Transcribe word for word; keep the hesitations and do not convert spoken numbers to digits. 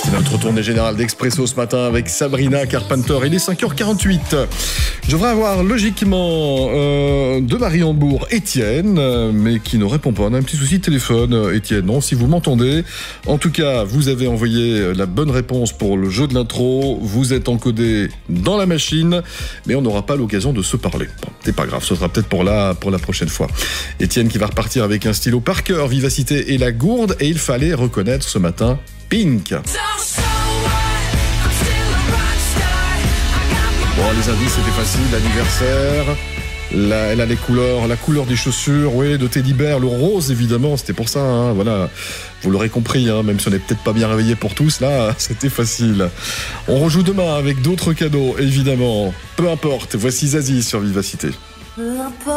Notre tournée générale d'Expresso ce matin avec Sabrina Carpenter. Il est cinq heures quarante-huit. Je devrais avoir logiquement euh, de Marie-Hambourg Étienne, euh, mais qui ne répond pas. On a un petit souci de téléphone, euh, Étienne. Non, si vous m'entendez. En tout cas, vous avez envoyé la bonne réponse pour le jeu de l'intro. Vous êtes encodé dans la machine, mais on n'aura pas l'occasion de se parler. Bon, c'est pas grave, ce sera peut-être pour la, pour la prochaine fois. Étienne qui va repartir avec un stylo Parker, Vivacité et la gourde. Et il fallait reconnaître ce matin Pink. Bon, les indices, c'était facile. L'anniversaire, la, elle a les couleurs, la couleur des chaussures, oui, de Teddy Bear, le rose, évidemment, c'était pour ça, hein, voilà. Vous l'aurez compris, hein, même si on n'est peut-être pas bien réveillé pour tous, là, c'était facile. On rejoue demain avec d'autres cadeaux, évidemment. Peu importe, voici Zazie sur Vivacité. Peu importe.